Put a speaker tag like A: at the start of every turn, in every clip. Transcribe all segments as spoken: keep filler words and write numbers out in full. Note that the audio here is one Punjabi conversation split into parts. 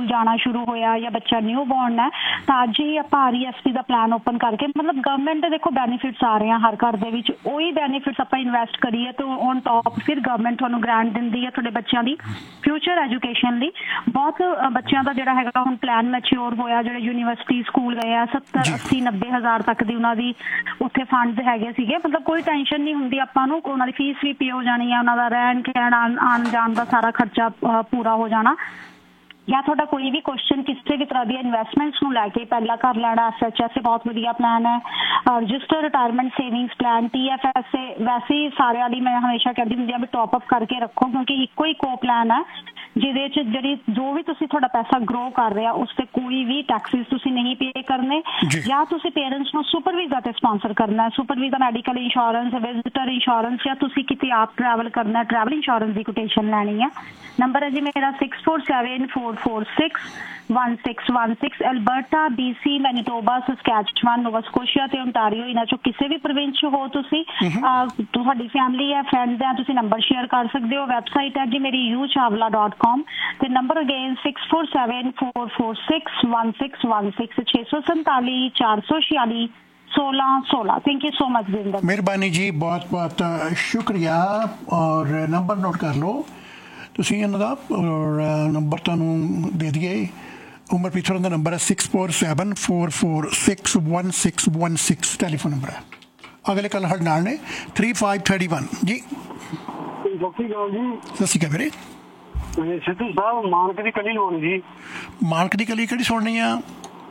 A: ਸਕੂਲ ਜਾਣਾ ਸ਼ੁਰੂ ਹੋਇਆ ਜਾਂ ਬੱਚਾ ਨਿਊ ਬੋਰਨ ਹੈ ਤਾਂ ਅੱਜ ਹੀ ਆਪਾਂ ਆਰ ਈ ਐਸ ਪੀ ਦਾ ਪਲਾਨ ਓਪਨ ਕਰਕੇ ਮਤਲਬ ਗਵਰਨਮੈਂਟ ਦੇ ਦੇਖੋ ਬੈਨੀਫਿਟਸ ਆ ਰਹੇ ਆ ਹਰ ਘਰ ਦੇ ਵਿੱਚ, ਉਹੀ ਬੈਨੀਫਿਟਸ ਆਪਾਂ ਇਨਵੈਸਟ ਕਰੀਏ ਤਾਂ ਔਨ ਟੌਪ ਫਿਰ ਗਵਰਨਮੈਂਟ ਤੁਹਾਨੂੰ ਗ੍ਰਾਂਟ ਦਿੰਦੀ ਹੈ ਤੁਹਾਡੇ ਬੱਚਿਆਂ ਦੀ ਫਿਊਚਰ ਐਜੂਕੇਸ਼ਨ ਲਈ। ਬਹੁਤ ਬੱਚਿਆਂ ਦਾ ਜਿਹੜਾ ਹੈਗਾ ਹੁਣ ਪਲਾਨ ਮੈਚਿਓਰ ਹੋਇਆ, ਜਿਹੜੇ ਯੂਨੀਵਰਸਿਟੀ ਸਕੂਲ ਗਏ ਆ ਸੱਤਰ ਅੱਸੀ ਨੱਬੇ ਹਜ਼ਾਰ ਤੱਕ ਦੀ ਉਹਨਾਂ ਦੀ ਉੱਥੇ ਫੰਡ ਹੈਗੇ ਸੀਗੇ, ਮਤਲਬ ਕੋਈ ਟੈਨਸ਼ਨ ਨਹੀਂ ਹੁੰਦੀ ਆਪਾਂ ਨੂੰ, ਉਹਨਾਂ ਦੀ ਫੀਸ ਵੀ ਪੇ ਹੋ ਜਾਣੀ ਹੈ, ਉਹਨਾਂ ਦਾ ਰਹਿਣ ਖਹਿਣ ਆਉਣ ਜਾਣ ਦਾ ਸਾਰਾ ਖਰਚਾ ਪੂਰਾ ਹੋ ਜਾਣਾ। ਜਾਂ ਤੁਹਾਡਾ ਕੋਈ ਵੀ ਕੁਐਸਚਨ ਕਿਸੇ ਵੀ ਤਰ੍ਹਾਂ ਦੀ ਇਨਵੈਸਟਮੈਂਟਸ ਨੂੰ ਲੈ ਕੇ ਪਹਿਲਾਂ ਕਰ ਲੈਣਾ, ਐਸ ਐਚ ਐਸ ਬਹੁਤ ਵਧੀਆ ਪਲਾਨ ਹੈ, register retirement savings plan, T F S ਵੈਸੇ ਹੀ ਸਾਰਿਆਂ ਲਈ ਮੈਂ ਹਮੇਸ਼ਾ ਕਹਿੰਦੀ ਹੁੰਦੀ ਹਾਂ ਵੀ ਟੌਪ ਅਪ ਕਰਕੇ ਰੱਖੋ ਕਿਉਂਕਿ ਇੱਕੋ ਹੀ ਕੋ ਪਲਾਨ ਹੈ ਜਿਹਦੇ 'ਚ ਜਿਹੜੀ ਜੋ ਵੀ ਤੁਸੀਂ ਤੁਹਾਡਾ ਪੈਸਾ ਗਰੋ ਕਰ ਰਿਹਾ ਉਸ ਤੇ ਕੋਈ ਵੀ ਟੈਕਸਿਸ ਤੁਸੀਂ ਨਹੀਂ ਪੇ ਕਰਨੇ। ਜਾਂ ਤੁਸੀਂ ਪੇਰੈਂਟਸ ਨੂੰ ਸੁਪਰ ਵੀਜ਼ਾ ਤੇ ਸਪਾਂਸਰ ਕਰਨਾ, super visa medical insurance, visitor insurance, ਜਾਂ ਤੁਸੀਂ ਕਿਤੇ ਆਪ ਟਰੈਵਲ ਕਰਨਾ ਟਰੈਵਲ ਇੰਸ਼ੋਰੈਂਸ ਦੀ ਕੋਟੇਸ਼ਨ ਲੈਣੀ ਹੈ। ਨੰਬਰ ਹੈ ਜੀ ਮੇਰਾ six four seven four four six one six one six. Alberta, B C, Manitoba, Saskatchewan, ਨੋਵਾ ਸਕੋਸ਼ੀਆ ਤੇ ਓਨਟਾਰੀਓ, ਇਹਨਾਂ ਚੋਂ ਕਿਸੇ ਵੀ ਪ੍ਰੋਵਿੰਸ 'ਚ ਹੋ ਤੁਸੀਂ, ਤੁਹਾਡੀ ਫੈਮਿਲੀ ਹੈ, ਫਰੈਂਡਸ ਹੈ, ਤੁਸੀਂ ਨੰਬਰ ਸ਼ੇਅਰ ਕਰ ਸਕਦੇ ਹੋ। ਵੈਬਸਾਈਟ ਹੈ ਜੀ ਮੇਰੀ ਯੂ ਚਾਵਲਾ ਡੋਟ ਕਾਮ ਤੇ number again six four seven four four six one six one six ਛੇ ਸੌ ਸੰਤਾਲੀ ਚਾਰ ਸੌ ਛਿਆਲੀ सोलह सोलह। Thank you so much Jinder,
B: मेहरबानी जी, बहुत बहुत शुक्रिया। और नंबर नोट कर लो तुसी इन्हां दा, और नंबर तुहानूं दे दईए। उमर पीथर का नंबर है six four seven four four six one six one six telephone number है। अगले कल हर नाल ने थ्री फाइव थर्टी वन जी।
C: सत श्री अकाल जी।
B: सत श्री अकाल मेरे
C: सिद्धू साहब, मानक दी कली लाउणी जी।
B: मानक दी कली किहड़ी सुणनी आ?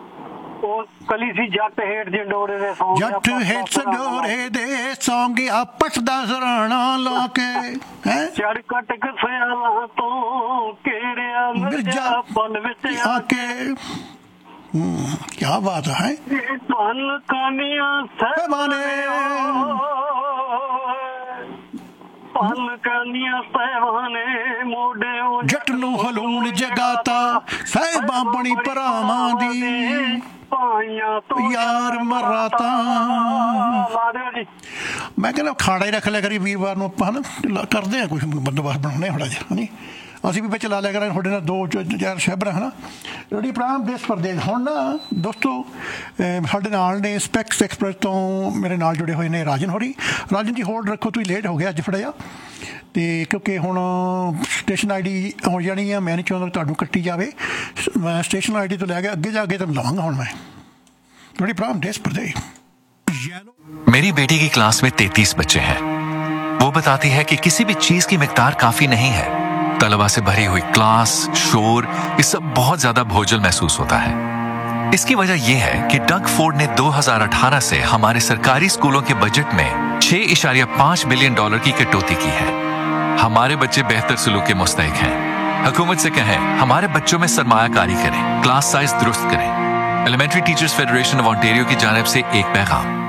C: कली सी जट हेठ दे डोरे दे सौंग,
B: जट हेठ डोरे दे सौंग आपस दा सराणा ला के है
C: चढ़ कटक सियाला तो केड़िया मिर्जा पल विच आके।
B: हम्म, क्या बात है।
C: पल कानिया सहबाने, पल कानिया सहबाने मोडे
B: जट नूं हलूण जगाता साहिबां बणी भरावां दी यार मराता। मैं कहना खाड़ा ही रख लिया करी वीरवार नूं आपां है करते हैं कुछ बंदोबस्त बनाने थोड़ा जिहा है नी, ਅਸੀਂ ਵੀ ਵਿੱਚ ਲਾ ਲਿਆ ਕਰਾਂਗੇ ਤੁਹਾਡੇ ਨਾਲ ਦੋ ਚਾਰ ਸ਼ਹਿਬਰ ਹੈ ਨਾ ਰੇਡੀ ਪ੍ਰਾਮ ਦੇਸ਼ ਪ੍ਰਦੇਸ਼। ਹੁਣ ਨਾ ਦੋਸਤੋ ਸਾਡੇ ਨਾਲ ਨੇ ਸਪੈਕਸ ਐਕਸਪ੍ਰੈਸ ਤੋਂ ਮੇਰੇ ਨਾਲ ਜੁੜੇ ਹੋਏ ਨੇ ਰਾਜਨ ਹੋਰੀ। ਰਾਜਨ ਜੀ ਹੋਲਡ ਰੱਖੋ, ਤੁਸੀਂ ਲੇਟ ਹੋ ਗਿਆ ਅੱਜ ਥੋੜ੍ਹਾ ਜਿਹਾ, ਅਤੇ ਕਿਉਂਕਿ ਹੁਣ ਸਟੇਸ਼ਨ ਆਈ ਡੀ ਹੋ ਜਾਣੀ ਆ, ਮੈਂ ਨਹੀਂ ਚਾਹੁੰਦਾ ਤੁਹਾਨੂੰ ਕੱਟੀ ਜਾਵੇ। ਮੈਂ ਸਟੇਸ਼ਨ ਆਈ ਡੀ ਤੋਂ ਲੈ ਕੇ ਅੱਗੇ ਜਾ ਕੇ ਤੁਹਾਨੂੰ ਲਵਾਂਗਾ ਹੁਣ मैं रेडी प्राम देश प्रदेश।
D: मेरी बेटी की क्लास में तैंतीस बच्चे हैं। वो बताती है कि किसी भी चीज की मिकदार काफी नहीं है। तलबा से भरी हुई क्लास, शोर, ये सब बहुत ज्यादा बोझिल महसूस होता है। इसकी वजह यह है कि डग फोर्ड ने दो हज़ार अठारह से हमारे सरकारी स्कूलों के बजट में छह इशारिया पांच बिलियन डॉलर की कटौती की है। हमारे बच्चे बेहतर सलूक के मुस्तहिक हैं। हुकूमत से कहें हमारे बच्चों में सरमायाकारी करें, क्लास साइज दुरुस्त करें। Elementary teachers federation of Ontario की जानिब से एक पैगाम।